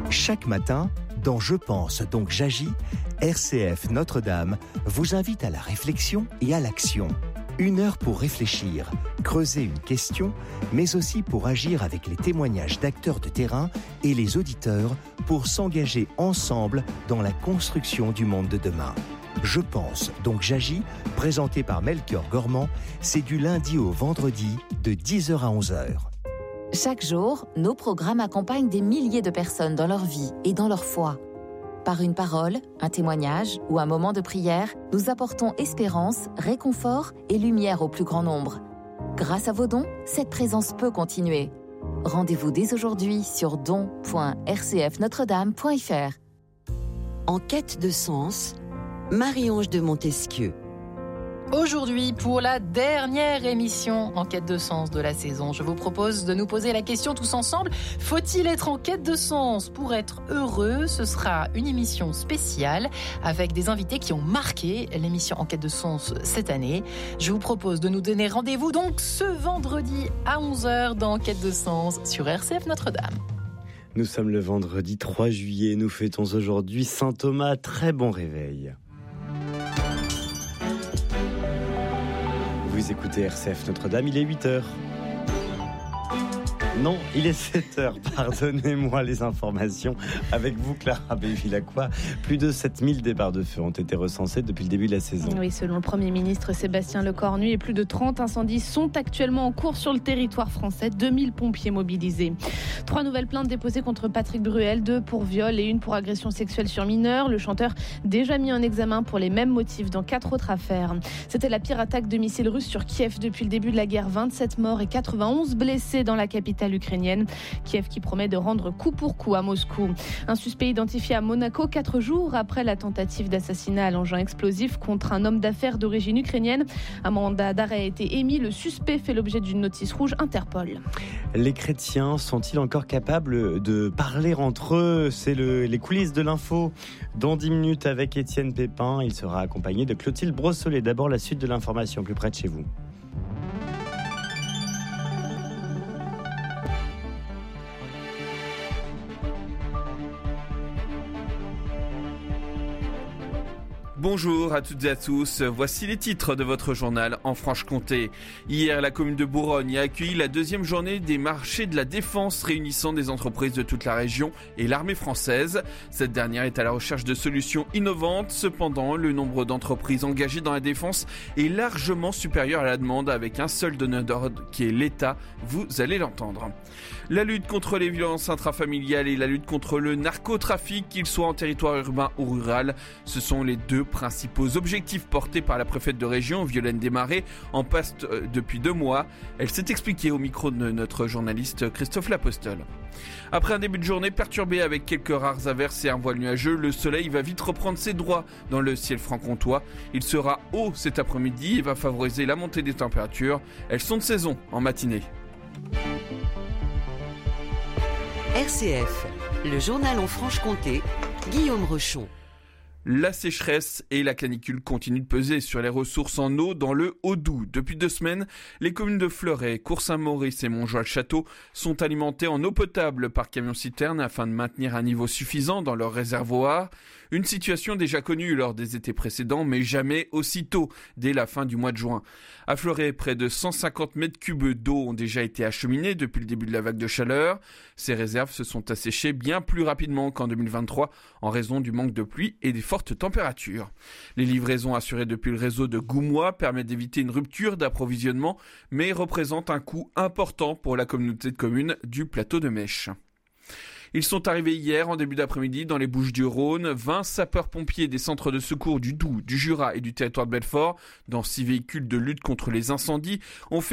Chaque matin, dans Je pense donc j'agis, RCF Notre-Dame vous invite à la réflexion et à l'action. 1 heure pour réfléchir, creuser une question, mais aussi pour agir avec les témoignages d'acteurs de terrain et les auditeurs pour s'engager ensemble dans la construction du monde de demain. Je pense donc j'agis, présenté par Melchior Gormand, c'est du lundi au vendredi de 10h à 11h. Chaque jour, nos programmes accompagnent des milliers de personnes dans leur vie et dans leur foi. Par une parole, un témoignage ou un moment de prière, nous apportons espérance, réconfort et lumière au plus grand nombre. Grâce à vos dons, cette présence peut continuer. Rendez-vous dès aujourd'hui sur don.rcfnotredame.fr. En quête de sens, Marie-Ange de Montesquieu. Aujourd'hui, pour la dernière émission en quête de sens de la saison, je vous propose de nous poser la question tous ensemble. Faut-il être en quête de sens pour être heureux ? Ce sera une émission spéciale avec des invités qui ont marqué l'émission en quête de sens cette année. Je vous propose de nous donner rendez-vous donc ce vendredi à 11h dans Quête de sens sur RCF Notre-Dame. Nous sommes le vendredi 3 juillet. Nous fêtons aujourd'hui Saint Thomas. Très bon réveil. Vous écoutez RCF Notre-Dame, il est 8h. Non, il est 7h, pardonnez-moi les informations. Avec vous, Clara Bévillacqua, plus de 7000 départs de feu ont été recensés depuis le début de la saison. Oui, selon le Premier ministre Sébastien Lecornu, et plus de 30 incendies sont actuellement en cours sur le territoire français, 2000 pompiers mobilisés. 3 nouvelles plaintes déposées contre Patrick Bruel, 2 pour viol et 1 pour agression sexuelle sur mineur. Le chanteur déjà mis en examen pour les mêmes motifs dans 4 autres affaires. C'était la pire attaque de missiles russes sur Kiev depuis le début de la guerre. 27 morts et 91 blessés dans la capitale ukrainienne. Kiev qui promet de rendre coup pour coup à Moscou. Un suspect identifié à Monaco 4 jours après la tentative d'assassinat à l'engin explosif contre un homme d'affaires d'origine ukrainienne. Un mandat d'arrêt a été émis. Le suspect fait l'objet d'une notice rouge Interpol. Les chrétiens sont-ils encore capables de parler entre eux ? C'est les coulisses de l'info. Dans 10 minutes avec Étienne Pépin, il sera accompagné de Clotilde Brossolet. D'abord la suite de l'information plus près de chez vous. Bonjour à toutes et à tous, voici les titres de votre journal en Franche-Comté. Hier, la commune de Bourgogne a accueilli la 2e journée des marchés de la défense réunissant des entreprises de toute la région et l'armée française. Cette dernière est à la recherche de solutions innovantes. Cependant, le nombre d'entreprises engagées dans la défense est largement supérieur à la demande avec un seul donneur d'ordre qui est l'État. Vous allez l'entendre. La lutte contre les violences intrafamiliales et la lutte contre le narcotrafic, qu'ils soient en territoire urbain ou rural, ce sont les 2 principaux objectifs portés par la préfète de région, Violaine Desmarais, en poste depuis 2 mois. Elle s'est expliquée au micro de notre journaliste Christophe Lapostole. Après un début de journée perturbé avec quelques rares averses et un voile nuageux, le soleil va vite reprendre ses droits dans le ciel franc-comtois. Il sera haut cet après-midi et va favoriser la montée des températures. Elles sont de saison en matinée. RCF, le journal en Franche-Comté, Guillaume Rochon. La sécheresse et la canicule continuent de peser sur les ressources en eau dans le Haut-Doubs. Depuis 2 semaines, les communes de Fleuret, Cours-Saint-Maurice et Montjoie-le-Château sont alimentées en eau potable par camion-citerne afin de maintenir un niveau suffisant dans leurs réservoirs. Une situation déjà connue lors des étés précédents, mais jamais aussi tôt, dès la fin du mois de juin. À Fleuret, près de 150 mètres cubes d'eau ont déjà été acheminés depuis le début de la vague de chaleur. Ces réserves se sont asséchées bien plus rapidement qu'en 2023 en raison du manque de pluie et des fortes températures. Les livraisons assurées depuis le réseau de Goumois permettent d'éviter une rupture d'approvisionnement, mais représentent un coût important pour la communauté de communes du plateau de Mèche. Ils sont arrivés hier en début d'après-midi dans les Bouches-du-Rhône. 20 sapeurs-pompiers des centres de secours du Doubs, du Jura et du territoire de Belfort, dans 6 véhicules de lutte contre les incendies, ont fait